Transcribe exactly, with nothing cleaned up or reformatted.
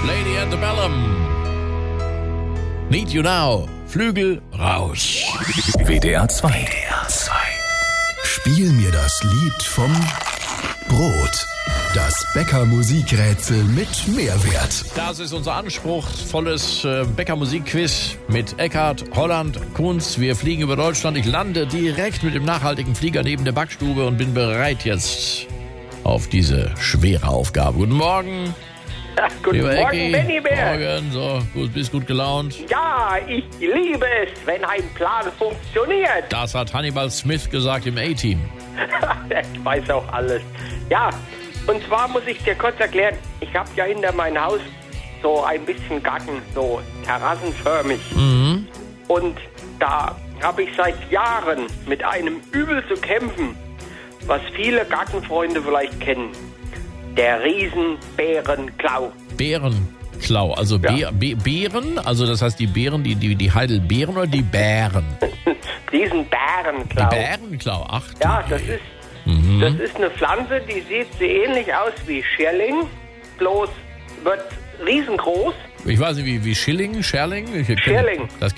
Lady Antebellum. Need You Now. Flügel raus. W D R zwei. W D R zwei. Spiel mir das Lied vom Brot. Das Bäcker-Musikrätsel mit Mehrwert. Das ist unser anspruchsvolles äh, Bäcker-Musik-Quiz mit Eckhard, Holland, Kunz. Wir fliegen über Deutschland. Ich lande direkt mit dem nachhaltigen Flieger neben der Backstube und bin bereit jetzt auf diese schwere Aufgabe. Guten Morgen. Ja, guten Lieber Morgen, Ecki. Benny Bär. Morgen, so, gut, bist gut gelaunt. Ja, ich liebe es, wenn ein Plan funktioniert. Das hat Hannibal Smith gesagt im A-Team. Ich weiß auch alles. Ja, und zwar muss ich dir kurz erklären, ich habe ja hinter meinem Haus so ein bisschen Garten, so terrassenförmig. Mhm. Und da habe ich seit Jahren mit einem Übel zu kämpfen, was viele Gartenfreunde vielleicht kennen. Der Riesenbärenklau. Bärenklau, also Ja. Be Be Beeren, also das heißt die Beeren, die, die, die Heidelbeeren oder die Bären? Riesenbärenklau. Die Bärenklau, ach du Ja, das je. ist, Mhm. das ist eine Pflanze, die sieht so ähnlich aus wie Schierling, bloß wird riesengroß. Ich weiß nicht, wie, wie Schilling, Scherling? Ich kenn- Schierling. Das